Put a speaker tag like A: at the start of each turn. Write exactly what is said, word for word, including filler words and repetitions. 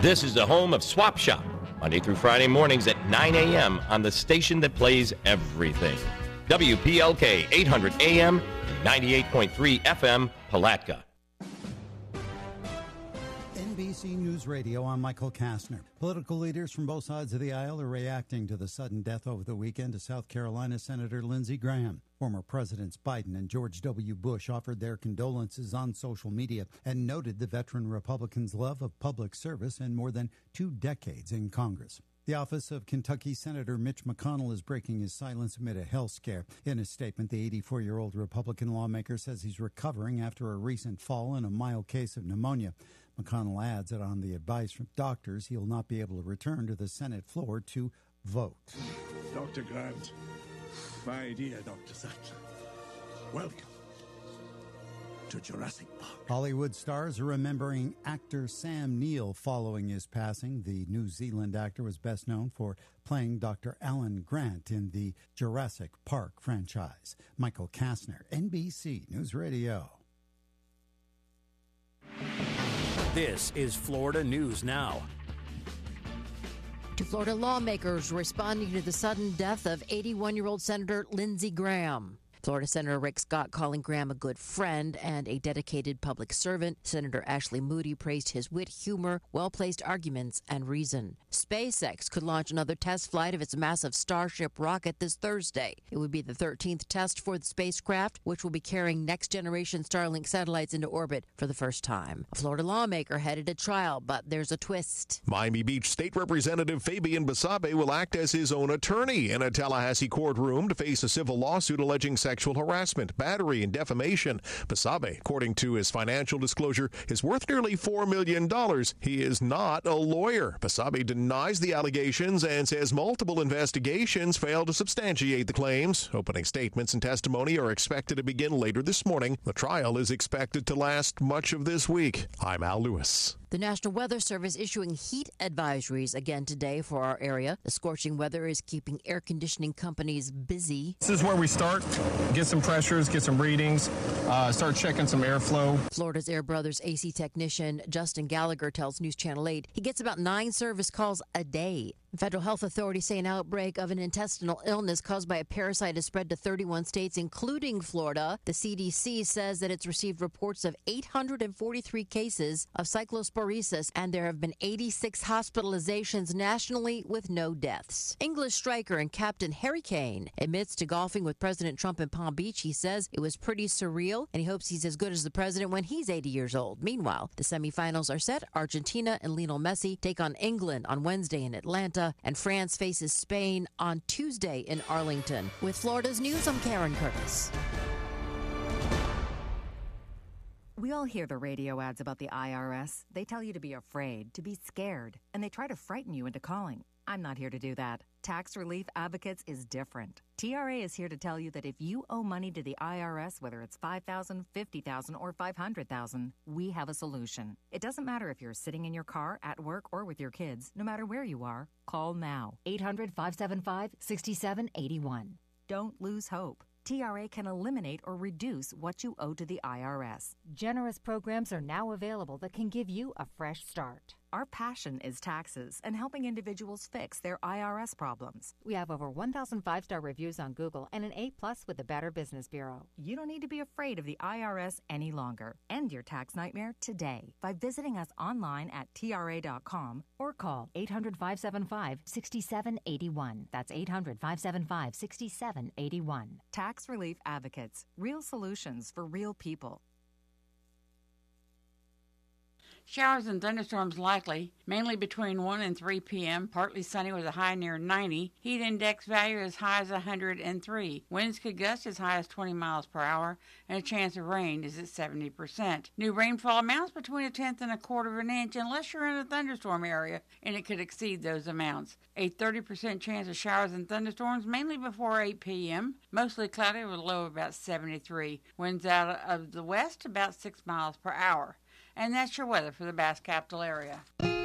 A: This is the home of Swap Shop, Monday through Friday mornings at nine a.m. on the station that plays everything. W P L K eight hundred A M and ninety-eight point three F M, Palatka.
B: N B C News Radio, I'm Michael Kastner. Political leaders from both sides of the aisle are reacting to the sudden death over the weekend of South Carolina Senator Lindsey Graham. Former Presidents Biden and George W. Bush offered their condolences on social media and noted the veteran Republican's love of public service and more than two decades in Congress. The office of Kentucky Senator Mitch McConnell is breaking his silence amid a health scare. In a statement, the eighty-four-year-old Republican lawmaker says he's recovering after a recent fall and a mild case of pneumonia. McConnell adds that on the advice from doctors, he'll not be able to return to the Senate floor to vote.
C: Doctor Grant, my dear Doctor Sattler, welcome to Jurassic Park.
B: Hollywood stars are remembering actor Sam Neill following his passing. The New Zealand actor was best known for playing Doctor Alan Grant in the Jurassic Park franchise. Michael Kastner, N B C News Radio.
D: This is Florida News Now.
E: Two Florida lawmakers responding to the sudden death of eighty-one-year-old Senator Lindsey Graham. Florida Senator Rick Scott calling Graham a good friend and a dedicated public servant. Senator Ashley Moody praised his wit, humor, well-placed arguments, and reason. SpaceX could launch another test flight of its massive Starship rocket this Thursday. It would be the thirteenth test for the spacecraft, which will be carrying next-generation Starlink satellites into orbit for the first time. A Florida lawmaker headed to trial, but there's a twist.
F: Miami Beach State Representative Fabian Basabe will act as his own attorney in a Tallahassee courtroom to face a civil lawsuit alleging sexual harassment, battery, and defamation. Basabe, according to his financial disclosure, is worth nearly four million dollars. He is not a lawyer. Basabe denies the allegations and says multiple investigations failed to substantiate the claims. Opening statements and testimony are expected to begin later this morning. The trial is expected to last much of this week. I'm Al Lewis.
E: The National Weather Service issuing heat advisories again today for our area. The scorching weather is keeping air conditioning companies busy.
G: This is where we start. Get some pressures, get some readings, uh, start checking some airflow.
E: Florida's Air Brothers A C technician Justin Gallagher tells News Channel eight he gets about nine service calls a day. Federal health authorities say an outbreak of an intestinal illness caused by a parasite has spread to thirty-one states, including Florida. The C D C says that it's received reports of eight hundred forty-three cases of cyclosporesis, and there have been eighty-six hospitalizations nationally with no deaths. English striker and captain Harry Kane admits to golfing with President Trump in Palm Beach. He says it was pretty surreal, and he hopes he's as good as the president when he's eighty years old. Meanwhile, the semifinals are set. Argentina and Lionel Messi take on England on Wednesday in Atlanta, and France faces Spain on Tuesday in Arlington. With Florida's News, I'm Karen Curtis.
H: We all hear the radio ads about the I R S. They tell you to be afraid, to be scared, and they try to frighten you into calling. I'm not here to do that. Tax Relief Advocates is different. T R A is here to tell you that if you owe money to the I R S, whether it's five thousand dollars, fifty thousand dollars, or five hundred thousand dollars, we have a solution. It doesn't matter if you're sitting in your car, at work, or with your kids. No matter where you are, call now. eight hundred, five seven five, six seven eight one. Don't lose hope. T R A can eliminate or reduce what you owe to the I R S.
I: Generous programs are now available that can give you a fresh start.
H: Our passion is taxes and helping individuals fix their I R S problems.
I: We have over one thousand five-star reviews on Google and an A-plus with the Better Business Bureau.
H: You don't need to be afraid of the I R S any longer. End your tax nightmare today by visiting us online at T R A dot com
I: or call eight hundred, five seven five, six seven eight one. That's eight hundred, five seven five, six seven eight one.
H: Tax Relief Advocates. Real solutions for real people.
J: Showers and thunderstorms likely, mainly between one and three p.m. Partly sunny with a high near ninety. Heat index value as high as one hundred three. Winds could gust as high as twenty miles per hour, and a chance of rain is at seventy percent. New rainfall amounts between a tenth and a quarter of an inch unless you're in a thunderstorm area, and it could exceed those amounts. A thirty percent chance of showers and thunderstorms, mainly before eight p.m. Mostly cloudy with a low of about seventy-three. Winds out of the west about six miles per hour. And that's your weather for the Bass Capital area.